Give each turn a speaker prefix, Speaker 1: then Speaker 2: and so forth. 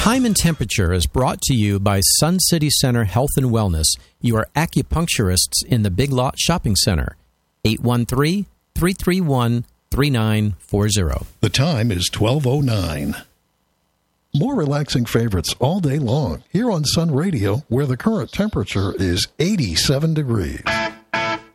Speaker 1: Time and Temperature is brought to you by Sun City Center Health and Wellness, your acupuncturists in the Big Lot Shopping Center. 813-331-3940.
Speaker 2: The time is 12:09. More relaxing favorites all day long here on Sun Radio, where the current temperature is 87 degrees.